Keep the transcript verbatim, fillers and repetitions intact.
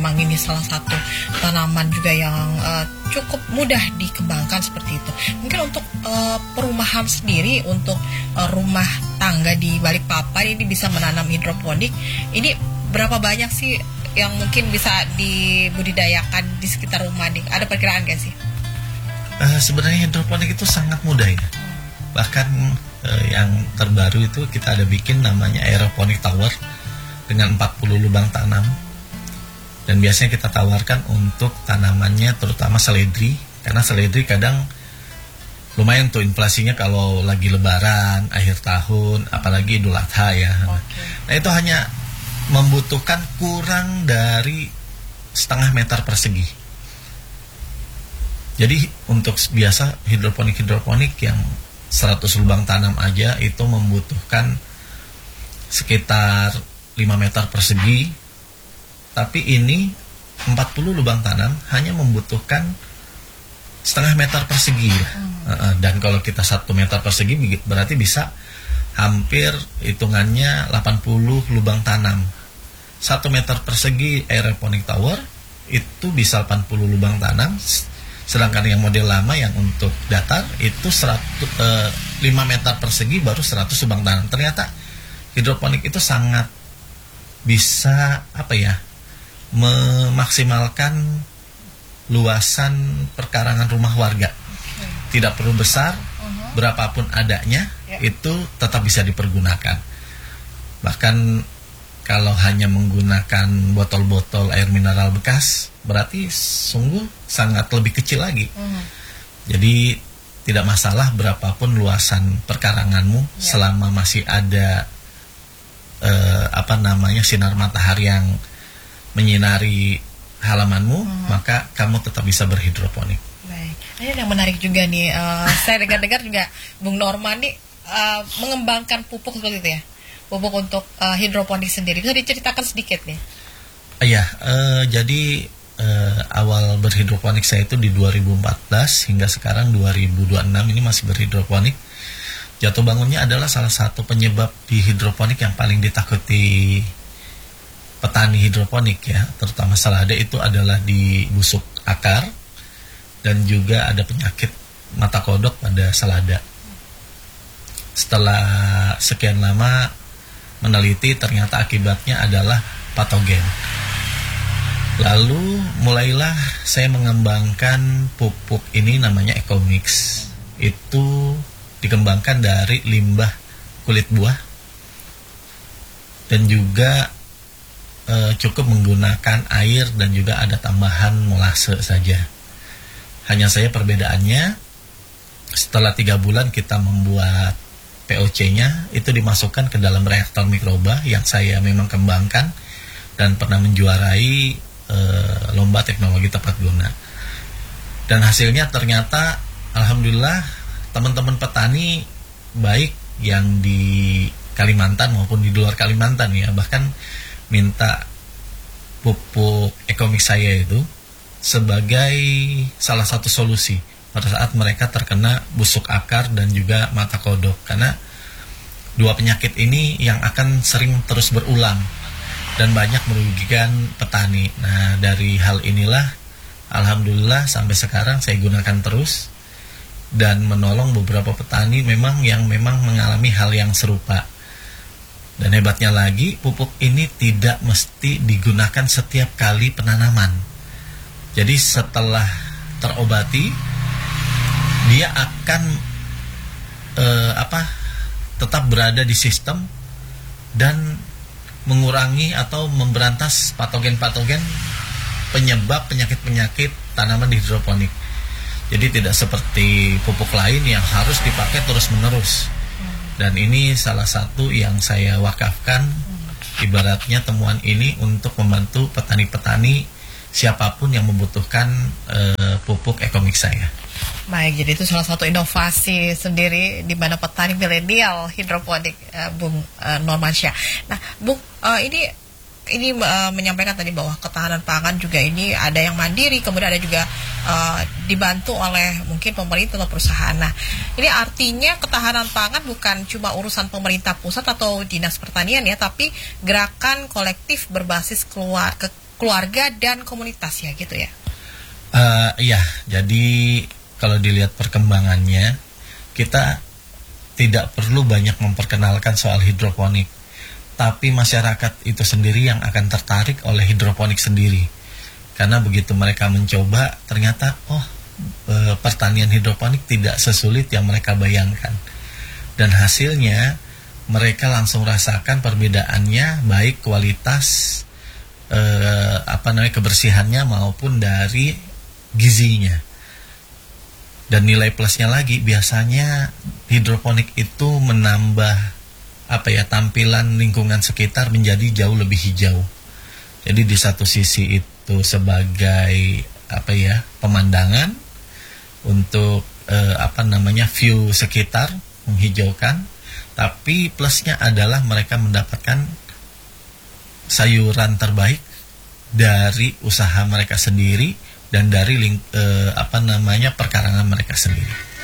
memang ini salah satu tanaman juga yang uh, cukup mudah dikembangkan seperti itu. Mungkin untuk uh, perumahan sendiri, untuk uh, rumah tangga di Balikpapan ini bisa menanam hidroponik. Ini berapa banyak sih yang mungkin bisa dibudidayakan di sekitar rumah nih? Ada perkiraan gak sih? Uh, sebenarnya hidroponik itu sangat mudah ya. Bahkan uh, yang terbaru itu kita ada bikin namanya aeroponik tower dengan empat puluh lubang tanam. Dan biasanya kita tawarkan untuk tanamannya terutama seledri, karena seledri kadang lumayan tuh inflasinya kalau lagi lebaran, akhir tahun, apalagi Idul Adha ya. Okay. Nah itu hanya membutuhkan kurang dari setengah meter persegi. Jadi untuk biasa hidroponik-hidroponik yang seratus lubang tanam aja itu membutuhkan sekitar lima meter persegi. Tapi ini empat puluh lubang tanam hanya membutuhkan setengah meter persegi. Hmm. Dan kalau kita satu meter persegi berarti bisa hampir hitungannya delapan puluh lubang tanam. Satu meter persegi aeroponik tower itu bisa delapan puluh lubang tanam. Sedangkan yang model lama yang untuk datar itu seratus, eh, lima meter persegi baru seratus lubang tanam. Ternyata hidroponik itu sangat bisa apa ya, memaksimalkan luasan perkarangan rumah warga. Tidak perlu besar, uh-huh. berapapun adanya yeah. itu tetap bisa dipergunakan. Bahkan kalau hanya menggunakan botol-botol air mineral bekas, berarti sungguh sangat lebih kecil lagi. Uh-huh. Jadi tidak masalah berapapun luasan perkaranganmu yeah. selama masih ada eh, apa namanya sinar matahari yang menyinari halamanmu, uh-huh. maka kamu tetap bisa berhidroponik. Baik. Ini yang menarik juga nih. Uh, saya dengar-dengar juga Bung Norman nih uh, mengembangkan pupuk seperti itu ya. Pupuk untuk uh, hidroponik sendiri. Bisa diceritakan sedikit nih? Iya, uh, jadi uh, awal berhidroponik saya itu di dua ribu empat belas hingga sekarang dua ribu dua puluh enam ini masih berhidroponik. Jatuh bangunnya adalah salah satu penyebab di hidroponik yang paling ditakuti petani hidroponik ya, terutama selada itu adalah di busuk akar dan juga ada penyakit mata kodok pada selada. Setelah sekian lama meneliti, ternyata akibatnya adalah patogen. Lalu mulailah saya mengembangkan pupuk ini namanya Ecomix. Itu dikembangkan dari limbah kulit buah dan juga e, cukup menggunakan air dan juga ada tambahan molase saja. Hanya saja perbedaannya setelah tiga bulan kita membuat P O C-nya itu dimasukkan ke dalam reaktor mikroba yang saya memang kembangkan dan pernah menjuarai e, lomba teknologi tepat guna. Dan hasilnya ternyata alhamdulillah teman-teman petani baik yang di Kalimantan maupun di luar Kalimantan ya bahkan minta pupuk Ecomix saya itu sebagai salah satu solusi pada saat mereka terkena busuk akar dan juga mata kodok, karena dua penyakit ini yang akan sering terus berulang dan banyak merugikan petani. Nah dari hal inilah alhamdulillah sampai sekarang saya gunakan terus dan menolong beberapa petani memang yang memang mengalami hal yang serupa. Dan hebatnya lagi pupuk ini tidak mesti digunakan setiap kali penanaman. Jadi setelah terobati dia akan eh, apa tetap berada di sistem dan mengurangi atau memberantas patogen-patogen penyebab penyakit-penyakit tanaman di hidroponik. Jadi tidak seperti pupuk lain yang harus dipakai terus-menerus. Dan ini salah satu yang saya wakafkan, ibaratnya temuan ini untuk membantu petani-petani siapapun yang membutuhkan uh, pupuk Ecomix saya. Baik, jadi itu salah satu inovasi sendiri di mana petani milenial hidroponik, uh, Bung uh, Normansyah. Nah, Bung, uh, ini ini uh, menyampaikan tadi bahwa ketahanan pangan juga ini ada yang mandiri, kemudian ada juga uh, dibantu oleh mungkin pemerintah atau perusahaan. Nah, ini artinya ketahanan pangan bukan cuma urusan pemerintah pusat atau dinas pertanian ya, tapi gerakan kolektif berbasis keluar, ke, keluarga dan komunitas ya gitu ya. Uh, iya, jadi kalau dilihat perkembangannya, kita tidak perlu banyak memperkenalkan soal hidroponik, tapi masyarakat itu sendiri yang akan tertarik oleh hidroponik sendiri. Karena begitu mereka mencoba, ternyata oh e, pertanian hidroponik tidak sesulit yang mereka bayangkan. Dan hasilnya mereka langsung rasakan perbedaannya, baik kualitas e, apa namanya kebersihannya maupun dari gizinya. Dan nilai plusnya lagi, biasanya hidroponik itu menambah apa ya tampilan lingkungan sekitar menjadi jauh lebih hijau. Jadi di satu sisi itu sebagai apa ya pemandangan untuk eh, apa namanya view sekitar menghijaukan, tapi plusnya adalah mereka mendapatkan sayuran terbaik dari usaha mereka sendiri dan dari ling, eh, apa namanya perkarangan mereka sendiri.